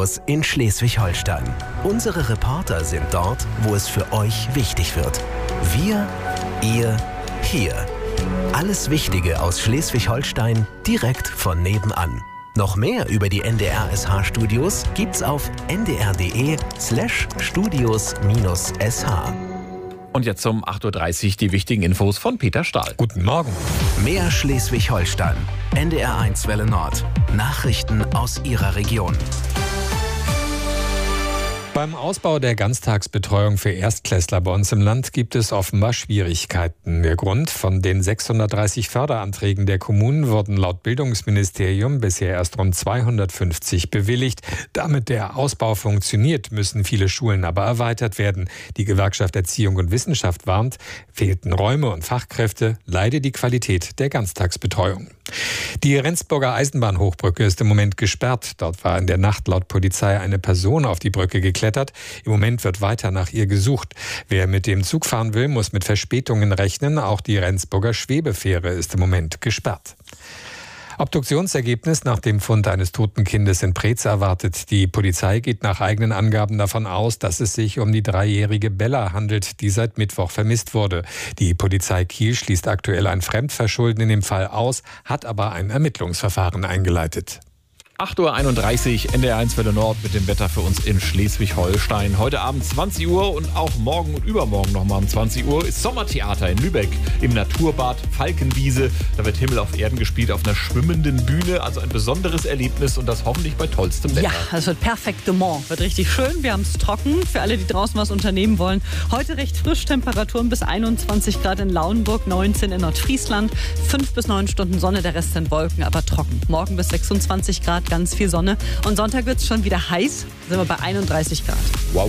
Studios in Schleswig-Holstein. Unsere Reporter sind dort, wo es für euch wichtig wird. Wir, ihr, hier. Alles Wichtige aus Schleswig-Holstein direkt von nebenan. Noch mehr über die NDR-SH-Studios gibt's auf ndr.de/studios-sh. Und jetzt um 8.30 Uhr die wichtigen Infos von Peter Stahl. Guten Morgen. Mehr Schleswig-Holstein. NDR1 Welle Nord. Nachrichten aus Ihrer Region. Beim Ausbau der Ganztagsbetreuung für Erstklässler bei uns im Land gibt es offenbar Schwierigkeiten. Der Grund: von den 630 Förderanträgen der Kommunen wurden laut Bildungsministerium bisher erst rund 250 bewilligt. Damit der Ausbau funktioniert, müssen viele Schulen aber erweitert werden. Die Gewerkschaft Erziehung und Wissenschaft warnt, fehlten Räume und Fachkräfte, leide die Qualität der Ganztagsbetreuung. Die Rendsburger Eisenbahnhochbrücke ist im Moment gesperrt. Dort war in der Nacht laut Polizei eine Person auf die Brücke geklettert. Im Moment wird weiter nach ihr gesucht. Wer mit dem Zug fahren will, muss mit Verspätungen rechnen. Auch die Rendsburger Schwebefähre ist im Moment gesperrt. Obduktionsergebnis nach dem Fund eines toten Kindes in Preetz erwartet. Die Polizei geht nach eigenen Angaben davon aus, dass es sich um die 3-jährige Bella handelt, die seit Mittwoch vermisst wurde. Die Polizei Kiel schließt aktuell ein Fremdverschulden in dem Fall aus, hat aber ein Ermittlungsverfahren eingeleitet. 8.31 Uhr, NDR1 Welle Nord mit dem Wetter für uns in Schleswig-Holstein. Heute Abend 20 Uhr und auch morgen und übermorgen nochmal um 20 Uhr ist Sommertheater in Lübeck im Naturbad Falkenwiese. Da wird Himmel auf Erden gespielt auf einer schwimmenden Bühne. Also ein besonderes Erlebnis und das hoffentlich bei tollstem Wetter. Ja, es wird perfektement. Wird richtig schön. Wir haben es trocken. Für alle, die draußen was unternehmen wollen. Heute recht frisch. Temperaturen bis 21 Grad in Lauenburg, 19 in Nordfriesland. 5 bis 9 Stunden Sonne, der Rest sind Wolken, aber trocken. Morgen bis 26 Grad. Ganz viel Sonne. Und Sonntag wird es schon wieder heiß. Sind wir bei 31 Grad. Wow.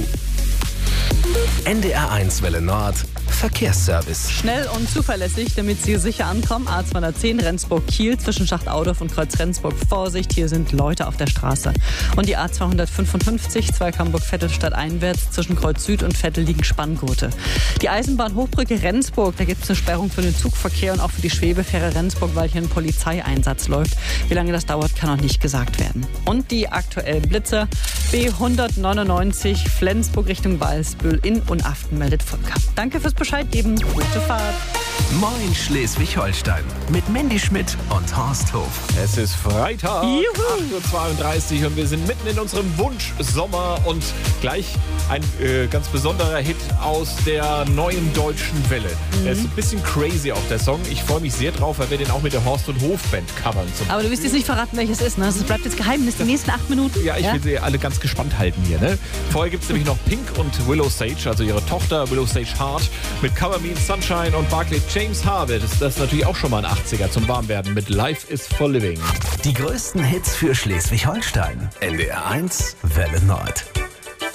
NDR1 Welle Nord. Verkehrsservice. Schnell und zuverlässig, damit Sie sicher ankommen. A210 Rendsburg-Kiel zwischen Schacht-Audorf und Kreuz Rendsburg. Vorsicht, hier sind Leute auf der Straße. Und die A255 Zweig-Hamburg-Vettelstadt einwärts zwischen Kreuz Süd und Vettel liegen Spanngurte. Die Eisenbahnhochbrücke Rendsburg, da gibt es eine Sperrung für den Zugverkehr und auch für die Schwebefähre Rendsburg, weil hier ein Polizeieinsatz läuft. Wie lange das dauert, kann noch nicht gesagt werden. Und die aktuellen Blitzer. B199 Flensburg Richtung Walsbüll in Unaften meldet Volker. Danke fürs Bescheid geben. Gute Fahrt. Moin Schleswig-Holstein mit Mandy Schmidt und Horst Hof. Es ist Freitag, Juhu. 8.32 Uhr und wir sind mitten in unserem Wunsch-Sommer und gleich ein ganz besonderer Hit aus der neuen deutschen Welle. Der ist ein bisschen crazy auch, der Song. Ich freue mich sehr drauf, weil wir den auch mit der Horst und Hof Band covern. Aber du wirst jetzt nicht verraten, welches ist, ne? Das bleibt jetzt Geheimnis, die nächsten 8 Minuten. Ja, ich will sie alle ganz gespannt halten hier, ne? Vorher gibt es nämlich noch Pink und Willow Sage, also ihre Tochter Willow Sage Hart mit Cover Me in Sunshine und Barclay James Harvey. Das ist natürlich auch schon mal ein 80er zum Warmwerden mit Life is for Living. Die größten Hits für Schleswig-Holstein. NDR1 Welle Nord.